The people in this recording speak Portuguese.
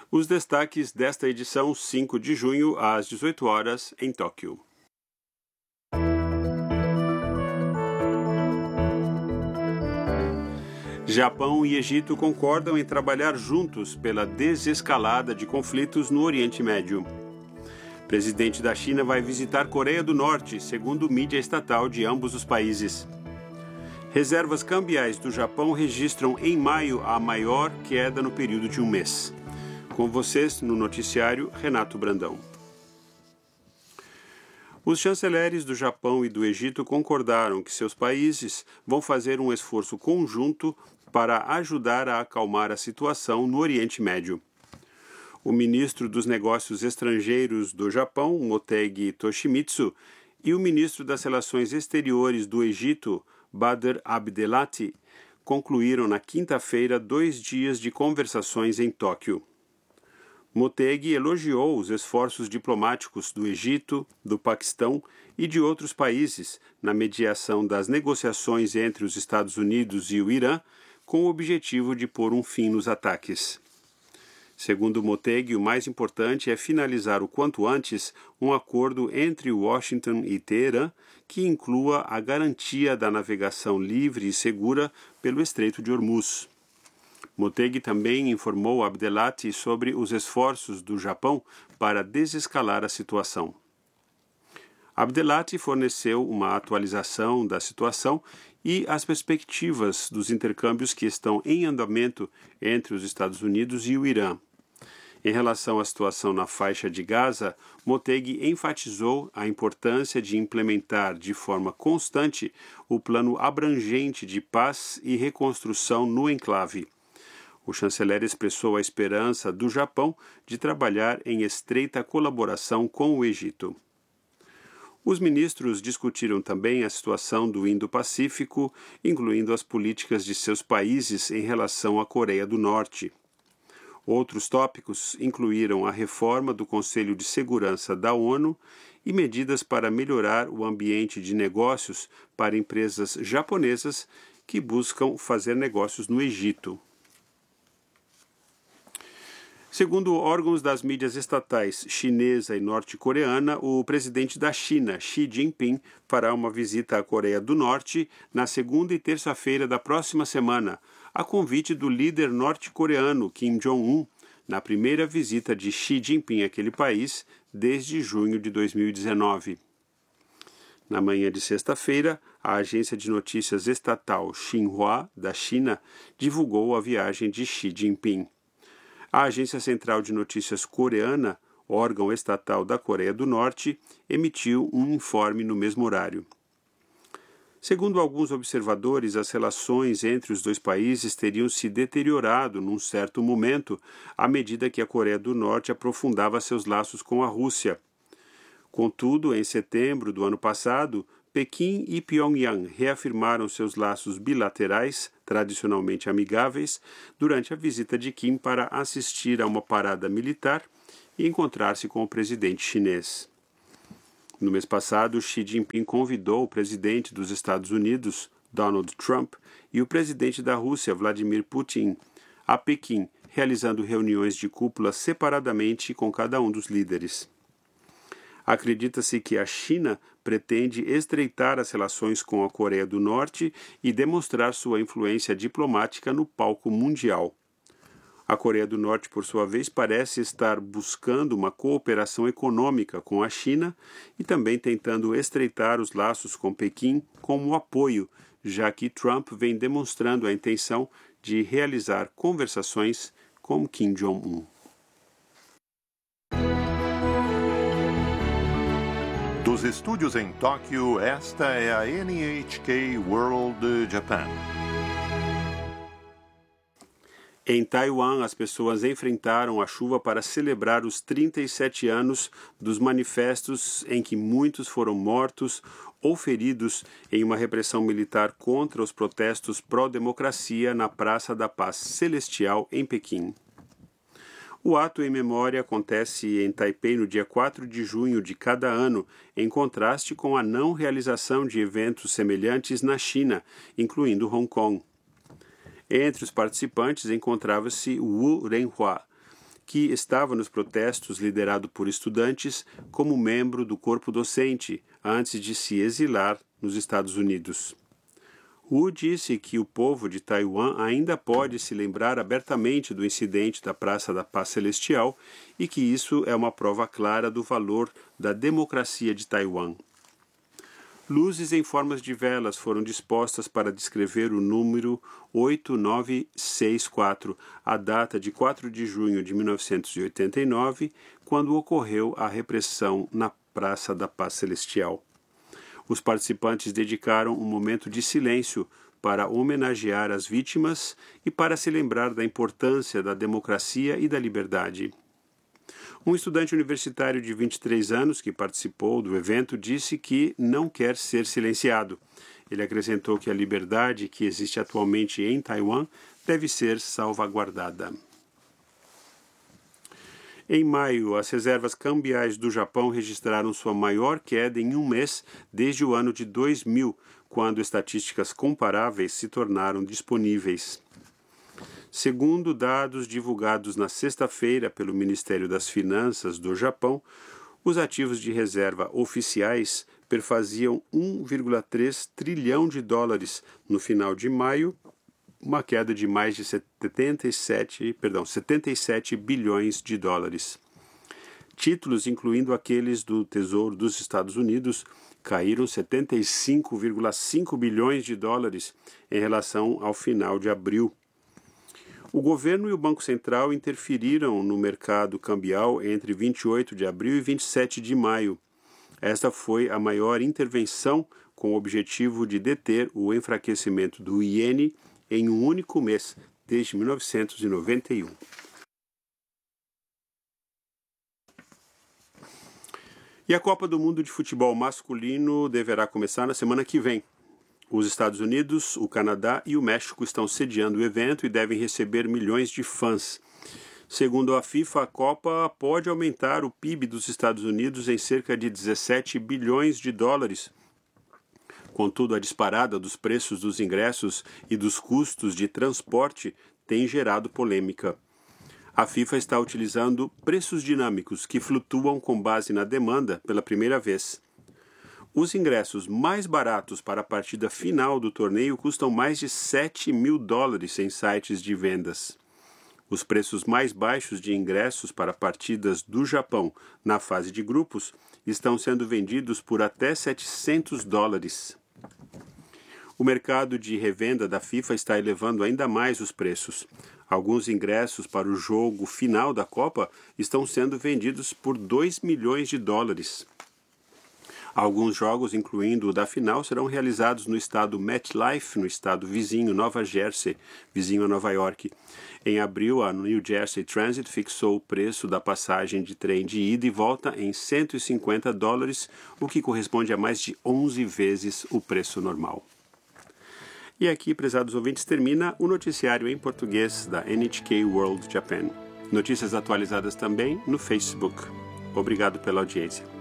Os destaques desta edição 5 de junho, às 18 horas, em Tóquio. Japão e Egito concordam em trabalhar juntos pela desescalada de conflitos no Oriente Médio. Presidente da China vai visitar Coreia do Norte, segundo mídia estatal de ambos os países. Reservas cambiais do Japão registram em maio a maior queda no período de um mês. Com vocês, no noticiário, Renato Brandão. Os chanceleres do Japão e do Egito concordaram que seus países vão fazer um esforço conjunto para ajudar a acalmar a situação no Oriente Médio. O ministro dos Negócios Estrangeiros do Japão, Motegi Toshimitsu, e o ministro das Relações Exteriores do Egito, Badr Abdelati, concluíram na quinta-feira 2 dias de conversações em Tóquio. Motegi elogiou os esforços diplomáticos do Egito, do Paquistão e de outros países na mediação das negociações entre os Estados Unidos e o Irã, com o objetivo de pôr um fim nos ataques. Segundo Motegi, o mais importante é finalizar o quanto antes um acordo entre Washington e Teherã que inclua a garantia da navegação livre e segura pelo Estreito de Hormuz. Motegi também informou Abdelati sobre os esforços do Japão para desescalar a situação. Abdelati forneceu uma atualização da situação e as perspectivas dos intercâmbios que estão em andamento entre os Estados Unidos e o Irã. Em relação à situação na faixa de Gaza, Motegi enfatizou a importância de implementar de forma constante o plano abrangente de paz e reconstrução no enclave. O chanceler expressou a esperança do Japão de trabalhar em estreita colaboração com o Egito. Os ministros discutiram também a situação do Indo-Pacífico, incluindo as políticas de seus países em relação à Coreia do Norte. Outros tópicos incluíram a reforma do Conselho de Segurança da ONU e medidas para melhorar o ambiente de negócios para empresas japonesas que buscam fazer negócios no Egito. Segundo órgãos das mídias estatais chinesa e norte-coreana, o presidente da China, Xi Jinping, fará uma visita à Coreia do Norte na segunda e terça-feira da próxima semana, a convite do líder norte-coreano Kim Jong-un, na primeira visita de Xi Jinping àquele país desde junho de 2019. Na manhã de sexta-feira, a agência de notícias estatal Xinhua, da China, divulgou a viagem de Xi Jinping. A Agência Central de Notícias Coreana, órgão estatal da Coreia do Norte, emitiu um informe no mesmo horário. Segundo alguns observadores, as relações entre os dois países teriam se deteriorado num certo momento à medida que a Coreia do Norte aprofundava seus laços com a Rússia. Contudo, em setembro do ano passado, Pequim e Pyongyang reafirmaram seus laços bilaterais, tradicionalmente amigáveis, durante a visita de Kim para assistir a uma parada militar e encontrar-se com o presidente chinês. No mês passado, Xi Jinping convidou o presidente dos Estados Unidos, Donald Trump, e o presidente da Rússia, Vladimir Putin, a Pequim, realizando reuniões de cúpula separadamente com cada um dos líderes. Acredita-se que a China pretende estreitar as relações com a Coreia do Norte e demonstrar sua influência diplomática no palco mundial. A Coreia do Norte, por sua vez, parece estar buscando uma cooperação econômica com a China e também tentando estreitar os laços com Pequim como apoio, já que Trump vem demonstrando a intenção de realizar conversações com Kim Jong-un. Dos estúdios em Tóquio, esta é a NHK World Japan. Em Taiwan, as pessoas enfrentaram a chuva para celebrar os 37 anos dos manifestos em que muitos foram mortos ou feridos em uma repressão militar contra os protestos pró-democracia na Praça da Paz Celestial, em Pequim. O ato em memória acontece em Taipei no dia 4 de junho de cada ano, em contraste com a não realização de eventos semelhantes na China, incluindo Hong Kong. Entre os participantes encontrava-se Wu Renhua, que estava nos protestos liderado por estudantes como membro do corpo docente antes de se exilar nos Estados Unidos. Wu disse que o povo de Taiwan ainda pode se lembrar abertamente do incidente da Praça da Paz Celestial e que isso é uma prova clara do valor da democracia de Taiwan. Luzes em formas de velas foram dispostas para descrever o número 8964, a data de 4 de junho de 1989, quando ocorreu a repressão na Praça da Paz Celestial. Os participantes dedicaram um momento de silêncio para homenagear as vítimas e para se lembrar da importância da democracia e da liberdade. Um estudante universitário de 23 anos que participou do evento disse que não quer ser silenciado. Ele acrescentou que a liberdade que existe atualmente em Taiwan deve ser salvaguardada. Em maio, as reservas cambiais do Japão registraram sua maior queda em um mês desde o ano de 2000, quando estatísticas comparáveis se tornaram disponíveis. Segundo dados divulgados na sexta-feira pelo Ministério das Finanças do Japão, os ativos de reserva oficiais perfaziam 1,3 trilhão de dólares no final de maio, uma queda de mais de 77 bilhões de dólares. Títulos, incluindo aqueles do Tesouro dos Estados Unidos, caíram 75,5 bilhões de dólares em relação ao final de abril. O governo e o Banco Central interferiram no mercado cambial entre 28 de abril e 27 de maio. Esta foi a maior intervenção com o objetivo de deter o enfraquecimento do iene em um único mês, desde 1991. E a Copa do Mundo de Futebol Masculino deverá começar na semana que vem. Os Estados Unidos, o Canadá e o México estão sediando o evento e devem receber milhões de fãs. Segundo a FIFA, a Copa pode aumentar o PIB dos Estados Unidos em cerca de 17 bilhões de dólares. Contudo, a disparada dos preços dos ingressos e dos custos de transporte tem gerado polêmica. A FIFA está utilizando preços dinâmicos que flutuam com base na demanda pela primeira vez. Os ingressos mais baratos para a partida final do torneio custam mais de 7 mil dólares em sites de vendas. Os preços mais baixos de ingressos para partidas do Japão na fase de grupos estão sendo vendidos por até 700 dólares. O mercado de revenda da FIFA está elevando ainda mais os preços. Alguns ingressos para o jogo final da Copa estão sendo vendidos por 2 milhões de dólares. Alguns jogos, incluindo o da final, serão realizados no estado MetLife, no estado vizinho Nova Jersey, vizinho a Nova York. Em abril, a New Jersey Transit fixou o preço da passagem de trem de ida e volta em 150 dólares, o que corresponde a mais de 11 vezes o preço normal. E aqui, prezados ouvintes, termina o noticiário em português da NHK World Japan. Notícias atualizadas também no Facebook. Obrigado pela audiência.